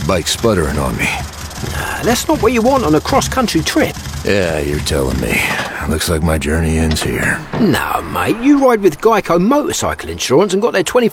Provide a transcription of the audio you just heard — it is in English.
bike sputtering on me. That's not what you want on a cross-country trip. Yeah, you're telling me. Looks like my journey ends here. No, mate, you ride with Geico motorcycle insurance and got their 20